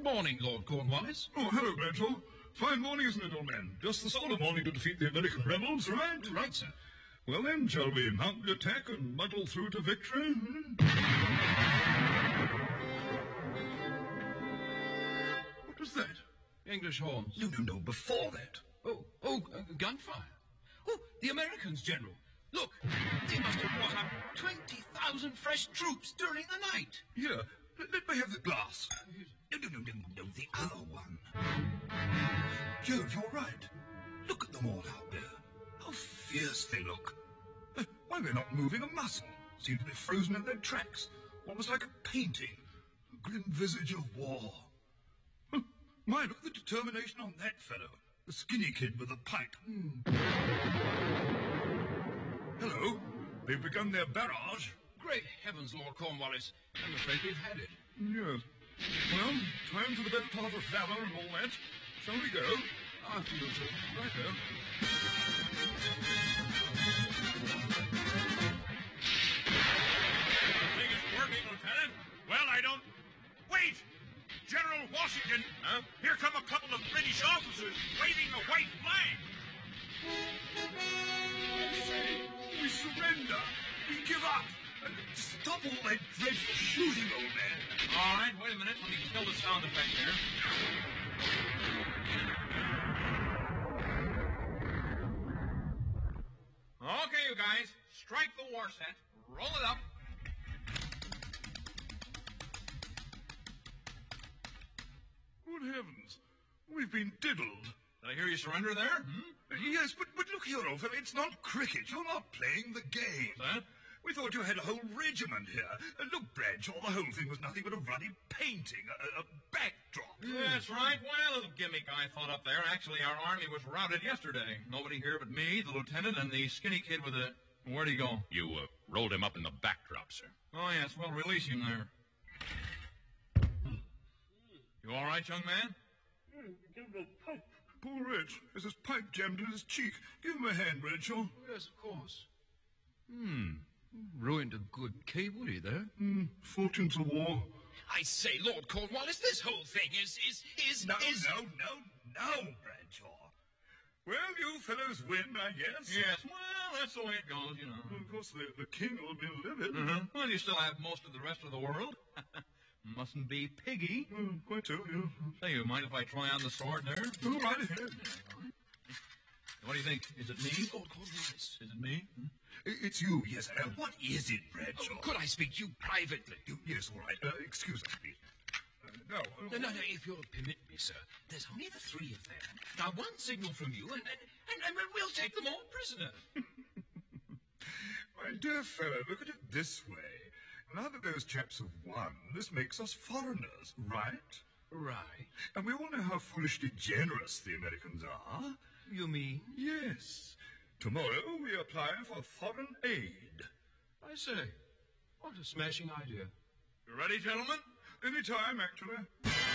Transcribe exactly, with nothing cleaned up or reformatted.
morning, Lord Cornwallis. Oh, hello, Bradshaw. Fine morning, isn't it, old man? Just the sort of morning to defeat the American rebels, right? Right, sir. Well then, shall we mount the attack and muddle through to victory? What was that? English horns. No, no, no, before that. Oh, oh, uh, gunfire. Oh, the Americans, General. Look, they must have brought up twenty thousand fresh troops during the night. Here, let, let me have the glass. No, no, no, no, no, the other one. Jove, you're right. Look at them all out there. How fierce they look. Uh, Why, they're not moving a muscle. Seem to be frozen in their tracks. Almost like a painting. A grim visage of war. Huh, My, look at the determination on that fellow. The skinny kid with the pipe. Hmm. Hello. They've begun their barrage. Great heavens, Lord Cornwallis. I'm afraid we've had it. Yes. Well, time for the better part of valor and all that. Shall we go? After you, sir. Right there. Think it's working, Lieutenant? Well, I don't... Wait! General Washington! Huh? Here come a couple of British officers waving a white flag! We surrender. We give up. Uh, Stop all that dreadful shooting, old man. All right, wait a minute. Let me kill the sound effect here. Okay, you guys. Strike the war set. Roll it up. Good heavens. We've been diddled. Did I hear you surrender there? Hmm? Yes, but, but look here, old fellow. It's not cricket. You're not playing the game. Huh? We thought you had a whole regiment here. Uh, look, Bradshaw, the whole thing was nothing but a ruddy painting, a, a backdrop. That's right. Well, a little gimmick I thought up there. Actually, our army was routed yesterday. Nobody here but me, the lieutenant, and the skinny kid with the... Where'd he go? You uh, rolled him up in the backdrop, sir. Oh, yes. Well, release him there. You all right, young man? Poor Rich has his pipe jammed in his cheek. Give him a hand, Bradshaw. Yes, of course. Hmm. Ruined a good cable there. Mm, fortunes of war. I say, Lord Cornwallis, this whole thing is, is, is, No, is... no, no, no, Bradshaw. Well, you fellows win, I guess. Yes, well, that's the way it goes, you know. Well, of course, the, the king will be livid. Uh-huh. Well, you still have most of the rest of the world. Mustn't be piggy. Oh, quite so, yeah. Say, you mind if I try on the sword there? Go right ahead. What do you think? Is it me, Lord Cornwallis? Is it me? Hmm? It's you, yes. Uh, what is it, Bradshaw? Oh, could I speak to you privately? You- yes, all right. Uh, excuse us, please. Uh, no. uh, No, no, no, if you'll permit me, sir. There's only the three of them. Now, one signal from you, and, and, and, and we'll take them all prisoner. My dear fellow, look at it this way. Now that those chaps have won, this makes us foreigners, right? Right. And we all know how foolishly generous the Americans are. You mean? Yes. Tomorrow we apply for foreign aid. I say, what a smashing idea. You ready, gentlemen? Any time, actually.